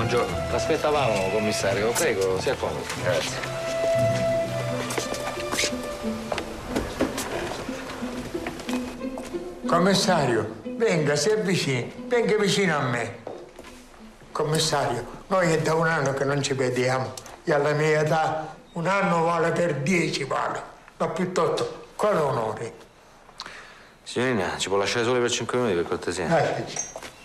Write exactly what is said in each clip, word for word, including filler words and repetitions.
buongiorno. L'aspettavamo, commissario. Prego, si accomodi. Grazie. Commissario, venga, si avvicini, venga vicino a me. Commissario, noi è da un anno che non ci vediamo e alla mia età un anno vale per dieci vale, ma piuttosto con onore. Signorina, ci può lasciare solo per cinque minuti, per cortesia? Eccoci.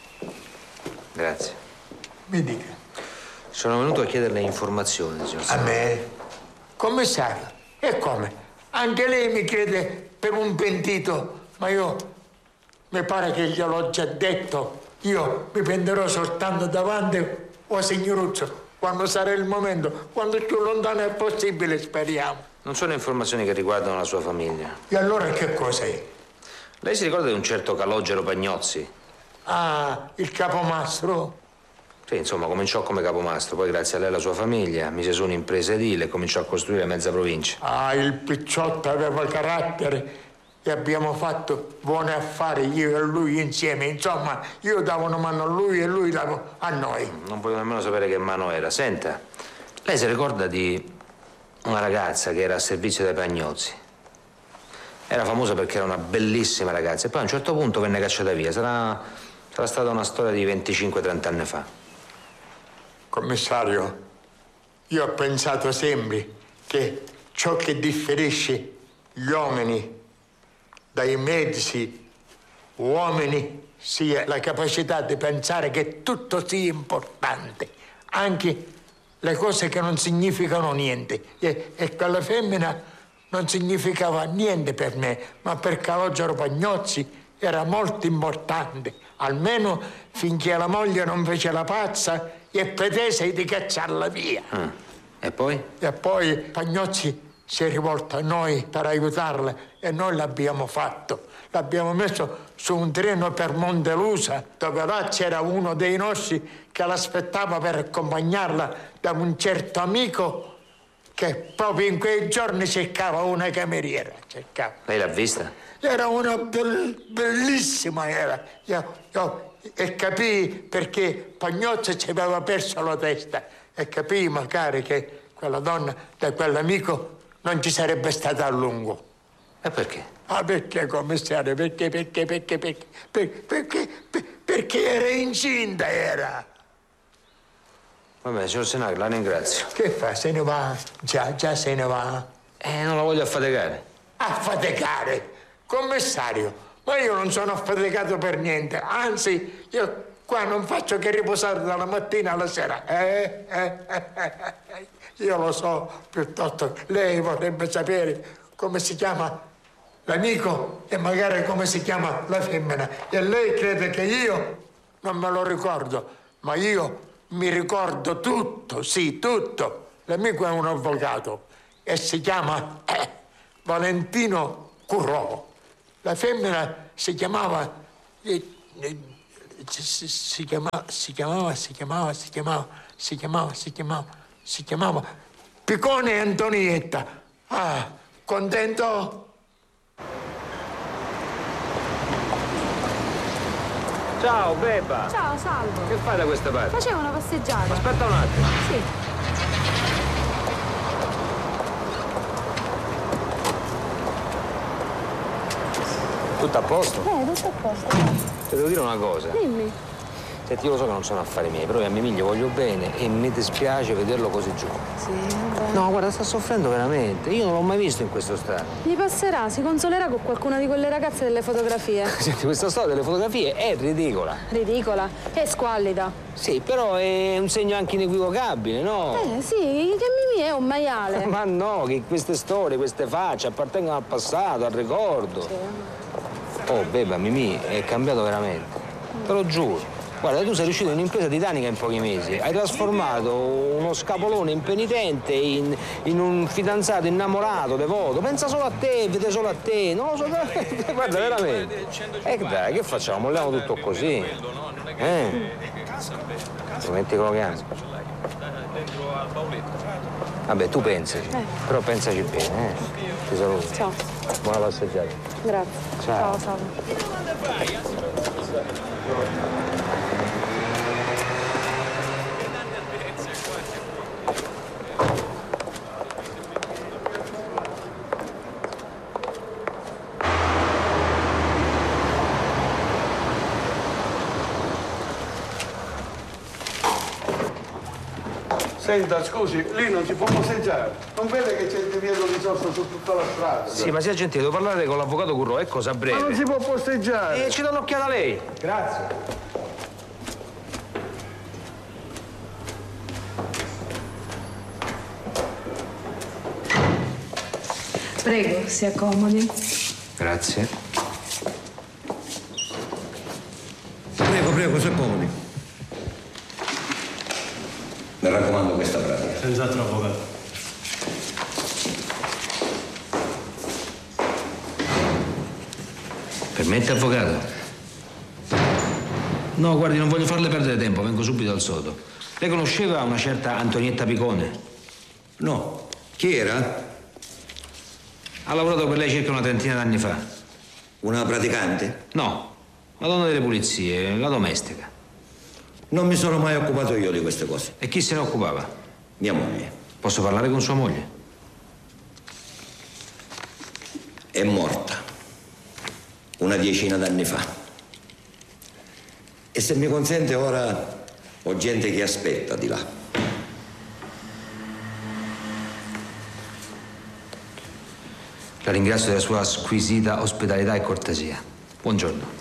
Grazie. Mi dica. Sono venuto a chiederle informazioni, signor A Senatore. me? Commissario, e come? Anche lei mi chiede per un pentito, ma io mi pare che gliel'ho già detto. Io mi prenderò soltanto davanti o signoruzzo, quando sarà il momento, quando più lontano è possibile, speriamo. Non sono informazioni che riguardano la sua famiglia. E allora che cos'è? Lei si ricorda di un certo Calogero Pagnozzi? Ah, il capomastro? Sì, insomma, cominciò come capomastro, poi grazie a lei e alla sua famiglia mise su un'impresa edile e cominciò a costruire mezza provincia. Ah, il picciotto aveva carattere e abbiamo fatto buoni affari io e lui insieme. Insomma, io davo una mano a lui e lui dava a noi. Non volevo nemmeno sapere che mano era. Senta, lei si ricorda di una ragazza che era a servizio dei Pagnozzi? Era famosa perché era una bellissima ragazza e poi a un certo punto venne cacciata via. Sarà, sarà stata una storia di venticinque trenta anni fa. Commissario, io ho pensato sempre che ciò che differisce gli uomini dai mezzi uomini sia la capacità di pensare che tutto sia importante, anche le cose che non significano niente. E, e quella femmina non significava niente per me, ma per Calogero Pagnozzi era molto importante, almeno finché la moglie non fece la pazza e pretese di cacciarla via. Ah, e poi? E poi Pagnozzi si è rivolto a noi per aiutarla e noi l'abbiamo fatto. L'abbiamo messo su un treno per Montelusa, dove là c'era uno dei nostri che l'aspettava per accompagnarla da un certo amico che proprio in quei giorni cercava una cameriera. Cercava. Lei l'ha vista? Era una bell- bellissima, era. Io, io, e capii perché Pagnozzi ci aveva perso la testa e capii magari che quella donna da quell'amico non ci sarebbe stata a lungo. E perché? Ah, perché, commissario? Perché, perché, perché, perché, perché, perché, perché, perché era incinta, era. Vabbè, signor Senato, la ringrazio. Che fa? Se ne va? Già, già se ne va. Eh, non la voglio affaticare. Affaticare? Commissario, ma io non sono affaticato per niente. Anzi, io qua non faccio che riposare dalla mattina alla sera. Eh, eh, eh, eh. Io lo so, piuttosto lei vorrebbe sapere come si chiama l'amico e magari come si chiama la femmina. E lei crede che io non me lo ricordo, ma io mi ricordo tutto, sì, tutto. L'amico è un avvocato e si chiama eh, Valentino Currò. La femmina si chiamava... Eh, eh, si, si, chiamava, si chiamava, si chiamava, si chiamava, si chiamava, si chiamava, si chiamava Piccone Antonietta. Ah, contento? Ciao, Beba. Ciao, Salvo. Che fai da questa parte? Facevo una passeggiata. Aspetta un attimo. Sì. Tutto a posto? Eh, tutto a posto. Ti devo dire una cosa. Dimmi. Senti, io lo so che non sono affari miei, però a mio figlio voglio bene e mi dispiace vederlo così giù. Sì, vabbè. No, guarda, sta soffrendo veramente. Io non l'ho mai visto in questo stato. Gli passerà, si consolerà con qualcuna di quelle ragazze delle fotografie. Senti, questa storia delle fotografie è ridicola. Ridicola e squallida. Sì, però è un segno anche inequivocabile, no? Eh, sì, che Mimì è un maiale. Ma no, che queste storie, queste facce appartengono al passato, al ricordo. Sì. Oh, Beba, Mimì è cambiato veramente. Te lo giuro. Guarda, tu sei riuscito in un'impresa titanica in pochi mesi. Hai trasformato uno scapolone impenitente in, in un fidanzato innamorato, devoto. Pensa solo a te, vede solo a te. Non lo so, guarda, veramente. E eh, dai, che facciamo? Molliamo tutto così? Eh? Ti metti quello che hai. Vabbè, tu pensaci. Eh. Però pensaci bene, eh? Ti saluto. Ciao. Buona passeggiata. Grazie. Ciao. Ciao, Salvo. Senta, scusi, lì non si può posteggiare. Non vede che c'è il divieto di sosta su tutta la strada? Sì, ma sia gentile, devo parlare con l'avvocato Curro, è cosa breve. Ma non si può posteggiare. E ci do un'occhiata lei. Grazie. Prego, si accomodi. Grazie. Prego, prego, si accomodi. Mi raccomando questa pratica. Senz'altro, avvocato. Permette, avvocato? No, guardi, non voglio farle perdere tempo, vengo subito al sodo. Lei conosceva una certa Antonietta Picone? No. Chi era? Ha lavorato per lei circa una trentina d'anni fa. Una praticante? No, la donna delle pulizie, la domestica. Non mi sono mai occupato io di queste cose. E chi se ne occupava? Mia moglie. Posso parlare con sua moglie? È morta. Una decina d'anni fa. E se mi consente ora ho gente che aspetta di là. La ringrazio della sua squisita ospitalità e cortesia. Buongiorno.